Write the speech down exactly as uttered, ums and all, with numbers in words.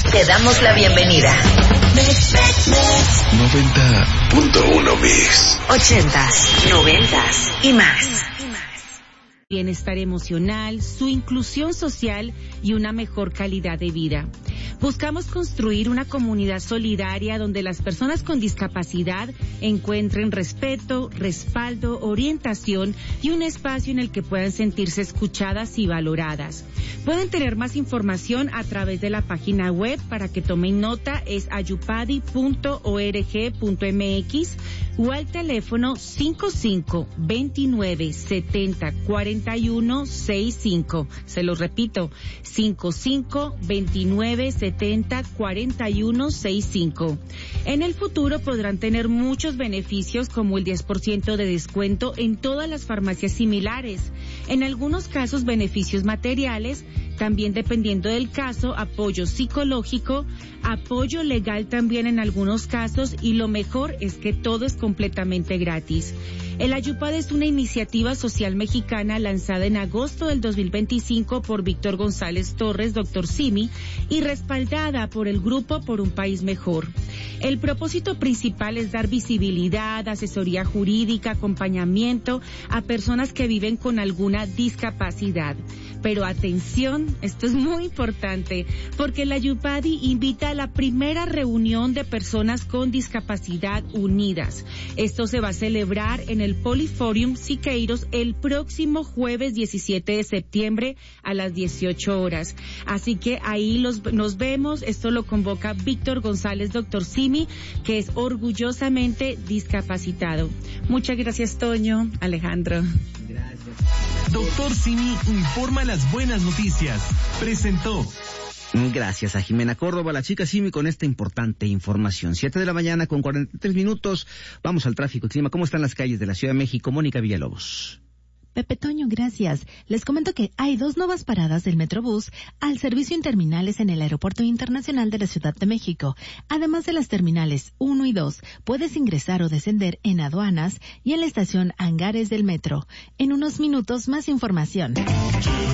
Te damos la bienvenida. noventa punto uno Mix. Ochentas, noventas y más. Bienestar emocional, su inclusión social y una mejor calidad de vida. Buscamos construir una comunidad solidaria donde las personas con discapacidad encuentren respeto, respaldo, orientación y un espacio en el que puedan sentirse escuchadas y valoradas. Pueden tener más información a través de la página web, para que tomen nota, es ayupadi punto org punto mx o al teléfono cinco cinco, veintinueve, setenta, cuarenta y uno, sesenta y cinco. Se los repito, cinco cinco, veintinueve, setenta, cuarenta y uno, sesenta y cinco. En el futuro podrán tener muchos beneficios, como el diez por ciento de descuento en todas las farmacias similares. En algunos casos, beneficios materiales, también dependiendo del caso, apoyo psicológico, apoyo legal también en algunos casos, y lo mejor es que todo es completamente gratis. El Ayupad es una iniciativa social mexicana lanzada en agosto del dos mil veinticinco por Víctor González Torres, doctor Simi, y respaldada por el Grupo Por un País Mejor. El propósito principal es dar visibilidad, asesoría jurídica, acompañamiento a personas que viven con alguna discapacidad. Pero atención, esto es muy importante, porque la Ayupadi invita a la primera reunión de personas con discapacidad unidas. Esto se va a celebrar en el Poliforium Siqueiros el próximo jueves diecisiete de septiembre a las dieciocho horas. Así que ahí los, nos vemos. Esto lo convoca Víctor González, doctor Simi, que es orgullosamente discapacitado. Muchas gracias, Toño, Alejandro. Gracias. Doctor Simi informa las buenas noticias. Presentó. Gracias a Jimena Córdoba, la chica Simi, con esta importante información. Siete de la mañana con cuarenta y tres minutos. Vamos al tráfico y clima. ¿Cómo están las calles de la Ciudad de México? Mónica Villalobos. Pepe Toño, gracias. Les comento que hay dos nuevas paradas del Metrobús al servicio en terminales en el Aeropuerto Internacional de la Ciudad de México. Además de las terminales uno y dos, puedes ingresar o descender en aduanas y en la estación Hangares del Metro. En unos minutos, más información.